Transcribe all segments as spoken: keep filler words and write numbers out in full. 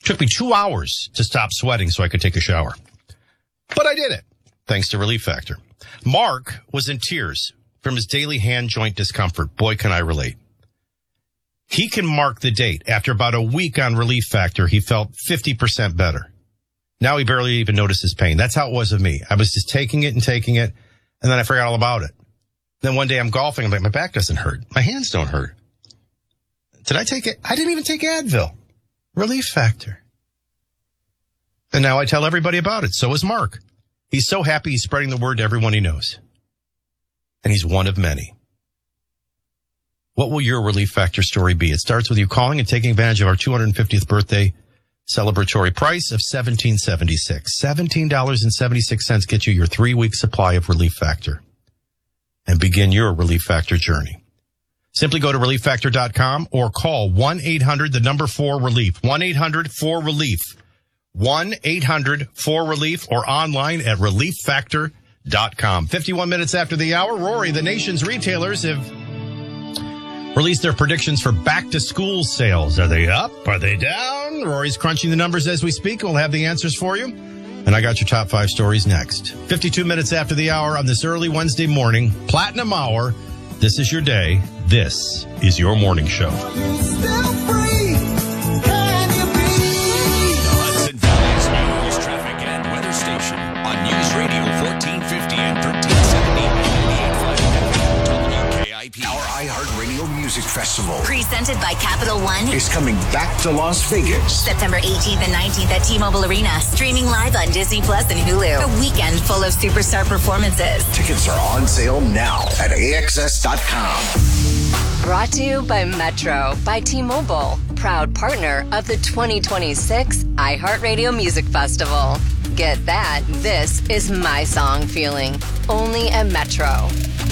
Took me two hours to stop sweating so I could take a shower. But I did it, thanks to Relief Factor. Mark was in tears from his daily hand joint discomfort. Boy, can I relate. He can mark the date. After about a week on Relief Factor, he felt fifty percent better. Now he barely even notices pain. That's how it was with me. I was just taking it and taking it, and then I forgot all about it. Then one day I'm golfing. I'm like, my back doesn't hurt. My hands don't hurt. Did I take it? I didn't even take Advil. Relief Factor. And now I tell everybody about it. So is Mark. He's so happy he's spreading the word to everyone he knows. And he's one of many. What will your Relief Factor story be? It starts with you calling and taking advantage of our two hundred fiftieth birthday celebratory price of seventeen seventy-six. seventeen seventy-six gets you your three-week supply of Relief Factor. And begin your Relief Factor journey. Simply go to relief factor dot com or call one eight hundred, the number four relief. one eight hundred four relief. one eight hundred four relief or online at relief factor dot com. fifty-one minutes after the hour, Rory, the nation's retailers have released their predictions for back-to-school sales. Are they up? Are they down? Rory's crunching the numbers as we speak. We'll have the answers for you. And I got your top five stories next. fifty-two minutes after the hour on this early Wednesday morning, Platinum Hour. This is your day. This is your morning show. The Hudson Valley's news, traffic, and weather station on News Radio fourteen fifty and thirteen seventy W K I P. Our iHeartRadio Music Festival, presented by Capital One, is coming back to Las Vegas. September eighteenth and nineteenth at T-Mobile Arena. Streaming live on Disney Plus and Hulu. A weekend full of superstar performances. Tickets are on sale now at A X S dot com. Brought to you by Metro by T-Mobile, proud partner of the twenty twenty-six iHeartRadio Music Festival. Get that. This is my song feeling. Only at Metro.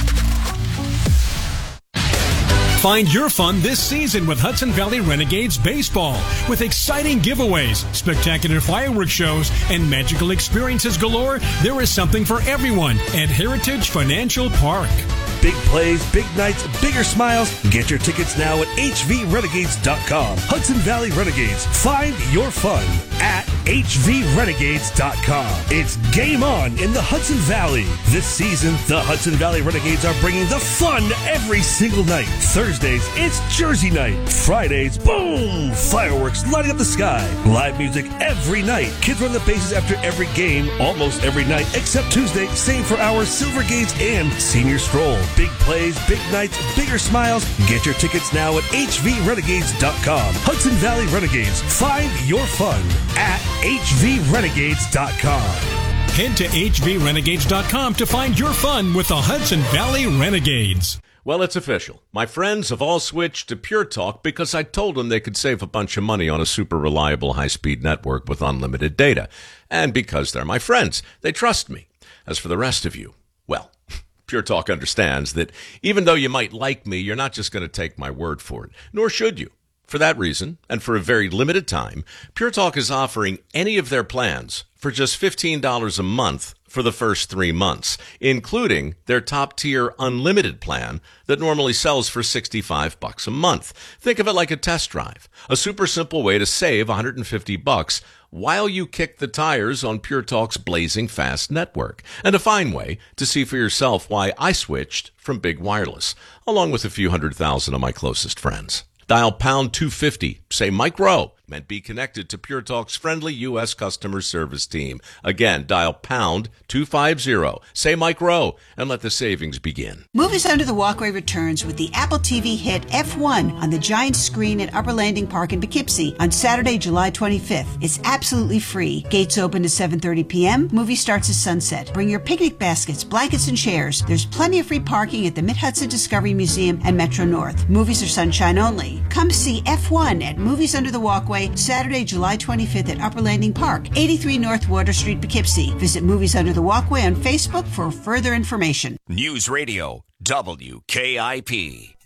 Find your fun this season with Hudson Valley Renegades Baseball. With exciting giveaways, spectacular fireworks shows, and magical experiences galore, there is something for everyone at Heritage Financial Park. Big plays, big nights, bigger smiles. Get your tickets now at H V renegades dot com. Hudson Valley Renegades. Find your fun at H V renegades dot com. It's game on in the Hudson Valley. This season, the Hudson Valley Renegades are bringing the fun every single night. Thursdays, it's Jersey night. Fridays, boom! Fireworks lighting up the sky. Live music every night. Kids run the bases after every game, almost every night, except Tuesday. Same for our Silver Gates and Senior Stroll. Big plays, big nights, bigger smiles. Get your tickets now at H V renegades dot com. Hudson Valley Renegades. Find your fun at H V renegades dot com. Head to H V renegades dot com to find your fun with the Hudson Valley Renegades. Well, it's official. My friends have all switched to Pure Talk because I told them they could save a bunch of money on a super reliable high-speed network with unlimited data. And because they're my friends, they trust me. As for the rest of you, well, Pure Talk understands that even though you might like me, you're not just going to take my word for it, nor should you. For that reason, and for a very limited time, Pure Talk is offering any of their plans for just fifteen dollars a month for the first three months, including their top-tier unlimited plan that normally sells for sixty-five bucks a month. Think of it like a test drive, a super simple way to save one hundred fifty bucks while you kick the tires on Pure Talk's blazing fast network, and a fine way to see for yourself why I switched from big wireless, along with a few hundred thousand of my closest friends. Dial pound two fifty, say Mike Rowe, and be connected to Pure Talk's friendly U S customer service team. Again, dial pound two fifty, say Mike Rowe, and let the savings begin. Movies Under the Walkway returns with the Apple T V hit F one on the giant screen at Upper Landing Park in Poughkeepsie on Saturday, July twenty-fifth. It's absolutely free. Gates open at seven thirty p.m. Movie starts at sunset. Bring your picnic baskets, blankets, and chairs. There's plenty of free parking at the Mid-Hudson Discovery Museum and Metro North. Movies are sunshine only. Come see F one at Movies Under the Walkway Saturday, July twenty-fifth at Upper Landing Park, eighty-three North Water Street, Poughkeepsie. Visit Movies Under the Walkway on Facebook for further information. News Radio W K I P.